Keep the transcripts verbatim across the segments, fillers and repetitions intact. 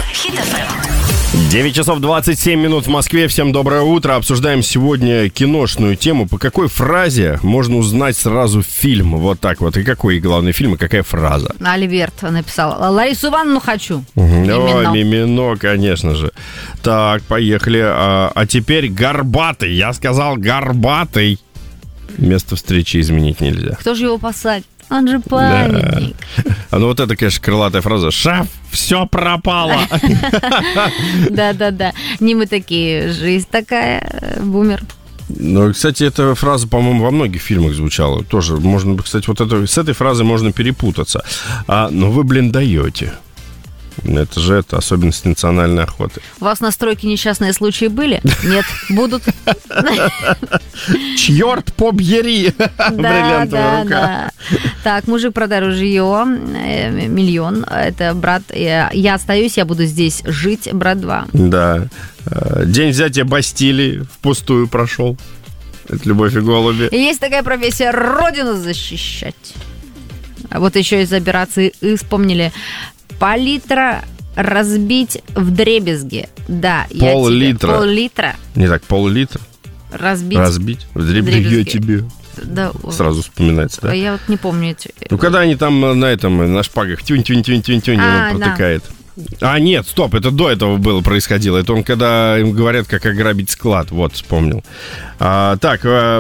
Хит эф эм. девять часов двадцать семь минут в Москве. Всем доброе утро. Обсуждаем сегодня киношную тему. По какой фразе можно узнать сразу фильм? Вот так вот. И какой главный фильм, и какая фраза? Альберт написал: Ларису Ивановну хочу. О, мимино, конечно же. Так, поехали. А, а теперь горбатый. Я сказал горбатый. Место встречи изменить нельзя. Кто же его посадит? Он же памятник. Да. А ну вот это, конечно, крылатая фраза. Шеф, все пропало. Да-да-да. Не мы такие, жизнь такая, бумер. Ну, кстати, эта фраза, по-моему, во многих фильмах звучала. Тоже можно, кстати, вот это, с этой фразой можно перепутаться. А, ну вы, блин, даете. Это же это особенность национальной охоты. У вас на стройке несчастные случаи были? Нет, будут. Черт побери! Бриллиантовая рука. Так, мужик продал жилье, миллион. Это брат. Я остаюсь, я буду здесь жить. Брат два. Да. День взятия Бастилии впустую прошел. Это «Любовь и голуби». И есть такая профессия — родину защищать. А вот еще из операции «И» вспомнили. Пол-литра разбить вдребезги. Да, Пол-литра. Пол-литра. Не так, пол-литра. Разбить. Разбить. Вдребезги я тебе. Да. Сразу вспоминается, да? Я вот не помню эти... Ну, когда они там на этом, на шпагах тюнь-тюнь-тюнь-тюнь-тюнь, а, он протыкает. Да. А, нет, стоп, это до этого было, происходило. Это он, когда им говорят, как ограбить склад. Вот, вспомнил. А, так, а,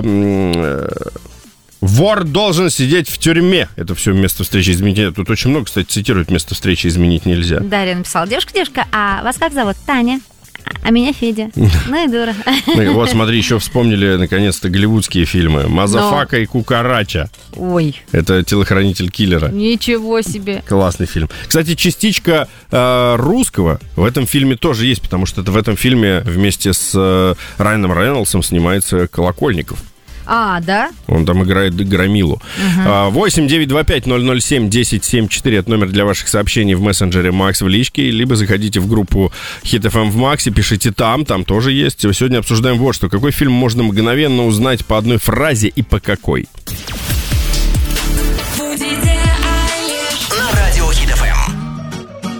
вор должен сидеть в тюрьме. Это все место встречи изменить. Тут очень много, кстати, цитируют: место встречи изменить нельзя. Дарья написала: девушка, девушка, а вас как зовут? Таня. А меня Федя. Ну и дура. Вот, смотри, еще вспомнили, наконец-то, голливудские фильмы. «Мазафака» и «Кукарача». Ой. Это телохранитель киллера. Ничего себе. Классный фильм. Кстати, частичка э, русского в этом фильме тоже есть, потому что это в этом фильме вместе с э, Райаном Рейнольдсом снимается Колокольников. А, да? Он там играет Громилу. восемь девятьсот двадцать пять ноль ноль семь десять семьдесят четыре. Это номер для ваших сообщений в мессенджере Макс в личке. Либо заходите в группу Хит эф эм в Максе, пишите там, там тоже есть. Сегодня обсуждаем вот что. Какой фильм можно мгновенно узнать по одной фразе и по какой? Будете